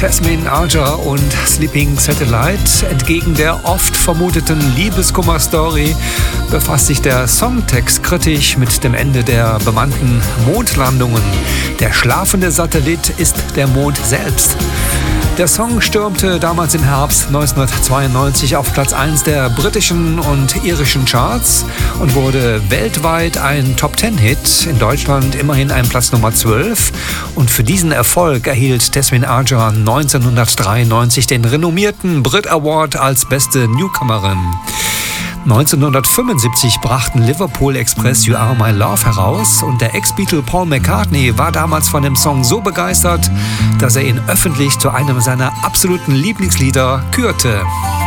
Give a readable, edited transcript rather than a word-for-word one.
Tasmin Arger und Sleeping Satellite. Entgegen der oft vermuteten Liebeskummer-Story befasst sich der Songtext kritisch mit dem Ende der bemannten Mondlandungen. Der schlafende Satellit ist der Mond selbst. Der Song stürmte damals im Herbst 1992 auf Platz 1 der britischen und irischen Charts und wurde weltweit ein Top-10-Hit, in Deutschland immerhin ein Platz Nummer 12. Und für diesen Erfolg erhielt Tasmin Arger 1993 den renommierten Brit Award als beste Newcomerin. 1975 brachten Liverpool Express You Are My Love heraus und der Ex-Beatle Paul McCartney war damals von dem Song so begeistert, dass er ihn öffentlich zu einem seiner absoluten Lieblingslieder kürte.